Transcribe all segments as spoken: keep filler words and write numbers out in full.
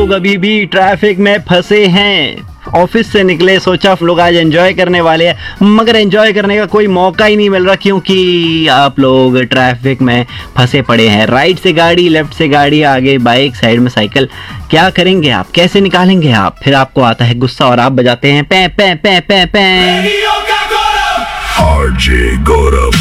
लोग अभी भी ट्रैफिक में फंसे हैं। ऑफिस से निकले, सोचा लोग आज एंजॉय करने वाले हैं, मगर एंजॉय करने का कोई मौका ही नहीं मिल रहा क्योंकि आप लोग ट्रैफिक में फंसे पड़े हैं। राइट से गाड़ी, लेफ्ट से गाड़ी, आगे बाइक, साइड में साइकिल। क्या करेंगे आप, कैसे निकालेंगे आप? फिर आपको आता है गुस्सा और आप बजाते हैं पे पे पे पे पे आरजे गौरव।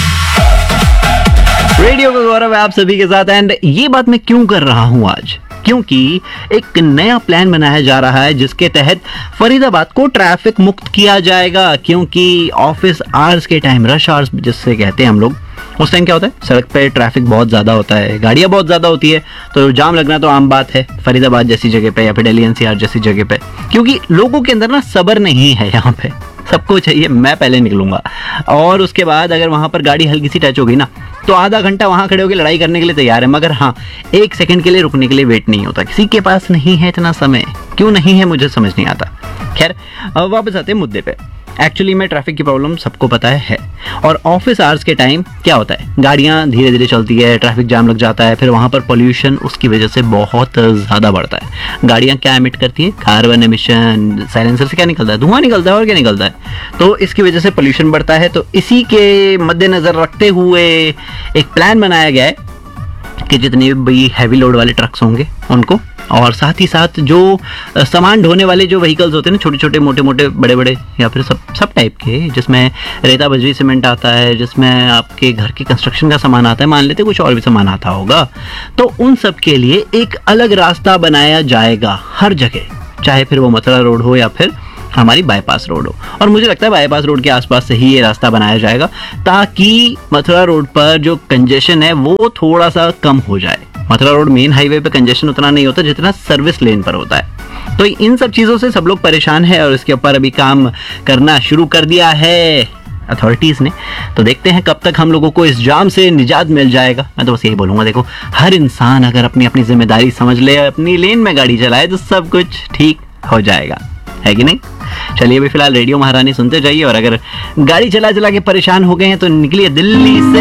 रेडियो का गौरव है आप सभी के साथ। एंड ये बात मैं क्यों कर रहा हूं आज, क्योंकि एक नया प्लान बनाया जा रहा है जिसके तहत फरीदाबाद को ट्रैफिक मुक्त किया जाएगा। क्योंकि ऑफिस आवर्स के टाइम, रश आवर्स जिससे कहते हैं हम लोग, उस टाइम क्या होता है, सड़क पे ट्रैफिक बहुत ज़्यादा होता है, गाड़ियाँ बहुत ज़्यादा होती है, तो जाम लगना तो आम बात है फरीदाबाद जैसी जगह पे या फिर दिल्ली एनसीआर जैसी जगह पे। क्योंकि लोगों के अंदर ना सब्र नहीं है, यहाँ पे सबको चाहिए मैं पहले निकलूंगा, और उसके बाद अगर वहाँ पर गाड़ी हल्की सी टच हो गई ना तो आधा घंटा वहाँ खड़े होकर लड़ाई करने के लिए तैयार है, मगर हाँ एक सेकंड के लिए रुकने के लिए वेट नहीं होता। किसी के पास नहीं है इतना समय, क्यों नहीं है मुझे समझ नहीं आता। खैर अब वापस आते हैं मुद्दे पे। एक्चुअली में ट्रैफिक की प्रॉब्लम सबको पता है, है। और ऑफिस आवर्स के टाइम क्या होता है, गाड़ियाँ धीरे धीरे चलती है, ट्रैफिक जाम लग जाता है, फिर वहाँ पर पोल्यूशन उसकी वजह से बहुत ज़्यादा बढ़ता है। गाड़ियाँ क्या एमिट करती है, कार्बन एमिशन, साइलेंसर से क्या निकलता है, धुआं निकलता है और क्या निकलता है, तो इसकी वजह से पोल्यूशन बढ़ता है। तो इसी के मद्देनज़र रखते हुए एक प्लान बनाया गया है कि जितने भी हैवी लोड वाले ट्रक्स होंगे उनको, और साथ ही साथ जो सामान ढोने वाले जो व्हीकल्स होते हैं ना, छोटे छोटे मोटे मोटे बड़े बड़े या फिर सब सब टाइप के, जिसमें रेता बजरी सीमेंट आता है, जिसमें आपके घर के कंस्ट्रक्शन का सामान आता है, मान लेते कुछ और भी सामान आता होगा, तो उन सब के लिए एक अलग रास्ता बनाया जाएगा हर जगह, चाहे फिर वो मथुरा रोड हो या फिर हमारी बाईपास रोड हो। और मुझे लगता है बाईपास रोड के आसपास से ही ये रास्ता बनाया जाएगा ताकि मथुरा रोड पर जो कंजेशन है वो थोड़ा सा कम हो जाए। मथुरा रोड मेन हाईवे पे कंजेशन उतना नहीं होता जितना सर्विस लेन पर होता है। तो इन सब चीज़ों से सब लोग परेशान हैं और इसके ऊपर अभी काम करना शुरू कर दिया है अथॉरिटीज़ ने। तो देखते हैं कब तक हम लोगों को इस जाम से निजात मिल जाएगा। मैं तो बस यही बोलूँगा, देखो हर इंसान अगर अपनी अपनी जिम्मेदारी समझ ले, अपनी लेन में गाड़ी चलाए, तो सब कुछ ठीक हो जाएगा, है कि नहीं? चलिए अभी फिलहाल रेडियो महारानी सुनते जाइए, और अगर गाड़ी चला चला के परेशान हो गए हैं तो निकलिए दिल्ली से